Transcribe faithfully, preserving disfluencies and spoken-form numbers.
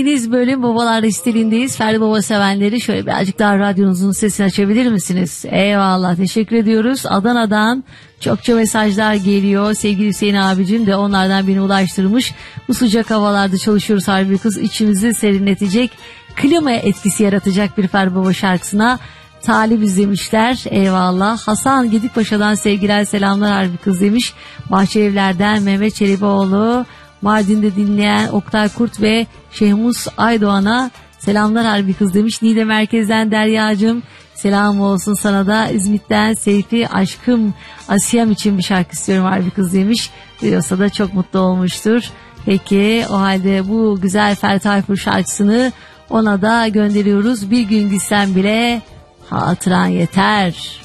dinlediğiniz bölüm Babalar Listeliğindeyiz. Ferdi Baba sevenleri şöyle birazcık daha radyonuzun sesini açabilir misiniz? Eyvallah, teşekkür ediyoruz. Adana'dan çokça mesajlar geliyor. Sevgili Hüseyin abicim de onlardan birini ulaştırmış. Bu sıcak havalarda çalışıyoruz harbi kız, içimizi serinletecek, klima etkisi yaratacak bir Ferdi Baba şarkısına talibiz demişler. Eyvallah. Hasan Gedikpaşa'dan sevgiler, selamlar harbi kız demiş. Bahçelievler'den Mehmet Çelebi, Mardin'de dinleyen Oktay Kurt ve Şehmus Aydoğan'a selamlar harbi kız demiş. Niğde merkezden Derya'cığım selam olsun sana da. İzmit'ten Seyfi, aşkım Asiyem için bir şarkı istiyorum harbi kız demiş. Duyuyorsa da çok mutlu olmuştur. Peki o halde bu güzel Ferdi Tayfur şarkısını ona da gönderiyoruz. Bir gün gitsem bile hatıran yeter.